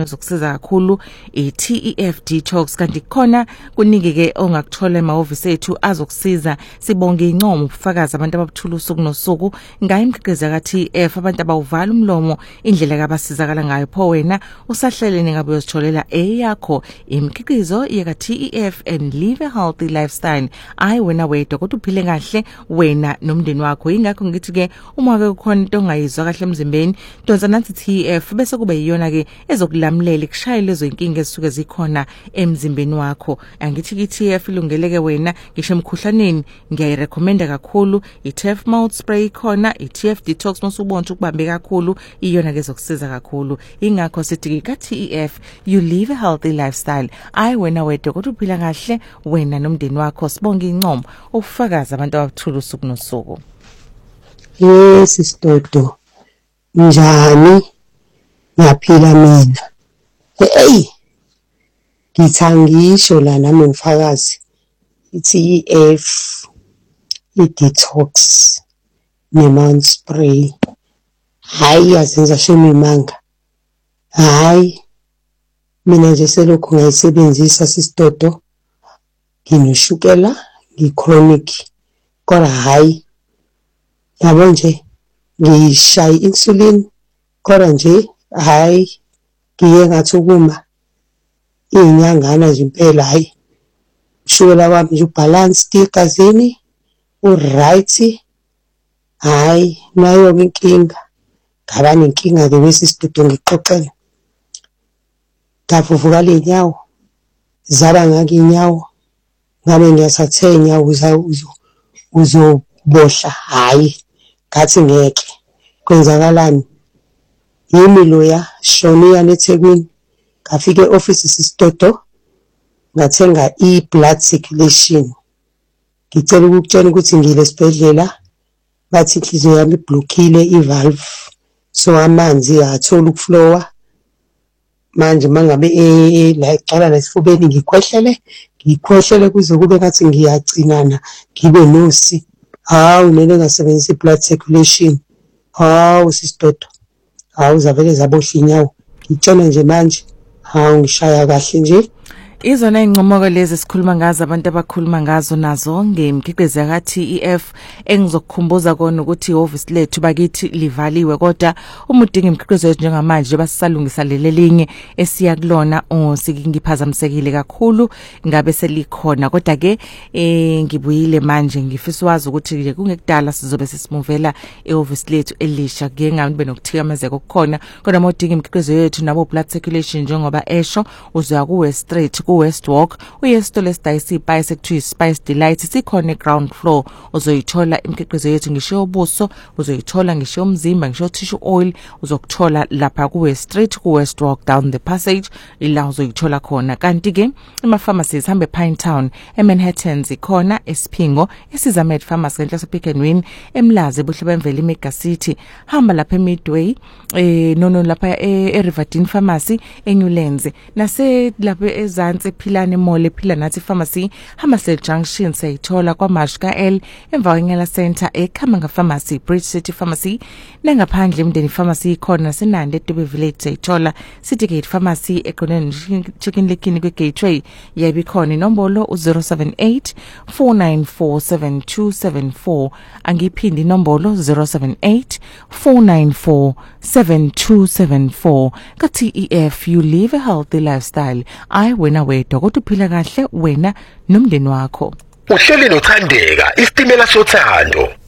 ezokusiza kakhulu i-TEF Detox kanti khona kuningi ke ongakuthola emahhovisi ethu azokusiza. Sibonge incomo ubufakazi abantu ababuthula usuku nosuku ngayimkhiqizo ka-TEF abantu abawuvala umlomo indlela kabasizakala ngayo. Pho wena usahlelene ngabe uyozitholela eyakho imkhiqizo yeka-TEF and live a healthy lifestyle. Ayi wena wedwa kodwa uphile kahle wena nomndeni wakho. Ingakho ngithi ke uma ke kukhona into ongayizwa kahle emzimbeni donsa nathi TEF bese kube yiyona ke ezokulamulela ikushaya lezo inkinga ezisuke zikhona emzimbeni wakho. Angithi i-TEF ilungeleke wena ngisho emkhuhlaneni ngiyayirecommenda kakhulu. I-TEF mouth spray khona, i-TEF Detox masubona ukubambe kakhulu iyona ke ezokusiza kakhulu. Ingakho sithi ka-TEF you live a healthy lifestyle. Ayi wena wedwa kodwa uphila kahle wena nomndeni wakho. Sibonge incomo ubufakazi abantu ababuthula usuku nosuku. Yes Sistodo, njani ngiyaphila mina. Hey, ngithangisho la nami ngifakazi i-TEF i-Detox ne-mouth spray. Hayi yazenza shema imanga. Hayi mina nje selokhu ngayisebenzisa Sistodo. Nginoshukela ngi-chronic kodwa hayi yabo nje ngishaya insulin kodwa nje hayi ngiye ngathi ukuma inyangana nje impela. Hayi ushukela wami nje ubalanced egazini uright. Hayi nayo inkinga ngaba nenkinga ke bese Sistodo ngixoxela ngavuvuka lenyawo zaba ngaki inyawo ngabe ngiyasathenya uzobohla. Hayi ngathi ngeke kwenzakalani yimi loya shoniya neThekwini ngafika e-office Sistodo ngathenga i-blood circulation. Ngicela ukutshela ukuthi ngile esibhedlela bathi inhliziyo yami iblockile i-valve so amanzi athola ukuflowa manje mangabe la icala lesifubeni ngikhohlele kuze kube ngathi ngiyagcinana ngibe nosi. Hawu nene ngasebenzisa i-blood circulation. Hawu Sistodo, hawu zavele zabohla inyawo. Ngitshela nje manje hawu ngishaya kahle nje. Izona inqomoka lezi sikhuluma ngazo abantu abakhuluma ngazo nazo ngemkhiqizo yaka-TEF engizokukhumbuza kona ukuthi ihhovisi lethu bakithi livaliwe kodwa uma udinga imkhiqizo yethu njengamanje basisalungisa leli linye esiya kulona ngiphazamisekile kakhulu ngabe selikhona kodwa ke ngibuyile manje ngifisa wazi ukuthi nje kungekudala sizobe sisimuvela ihhovisi lethu elisha ke ngabe nokuthikamezeka okukhona kodwa uma udinga imkhiqizo yethu nabo blood circulation njengoba esho uzoya ku West Street ku-West Walk uyesitolo esidayisa iPice ekuthiwa iSpice Delight sikhona eground floor. Uzoyithola imkhiqizo yethu ngisho ubuso, uzoyithola ngisho umzimba, ngisho tissue oil uzokuthola lapha ku-West Street ku-West Walk down the passage ila uzoyithola khona. Kanti ke ama-pharmacies hambe Pine Town eManhattan zikhona eSphingo eSizamed Pharmacy ngenhla Pick and Win eMlazi ebuhle bemvelo iMega City hamba lapha eMidway nono lapha eRiverdene Pharmacy eNewlands nase lapha ezansi ephilane mall ephila nathi pharmacy Hammersdale Junction sayithola kwaMashka L emva kweNyala Center eKhamanga Pharmacy Bridge City Pharmacy nangaphandle eMndeni Pharmacy ikhona senande eDube Village sayithola City Gate Pharmacy eqonene Chicken Lick kwe-Gateway yayibikhona inombolo 078 494 7274 angiphindi inombolo 078 494 7274 ka-TEF you live a healthy lifestyle. Ayi wena wedwa kodwa uphila kahle wena nomndeni wakho. Uhleli nothandeka isitimela sothando.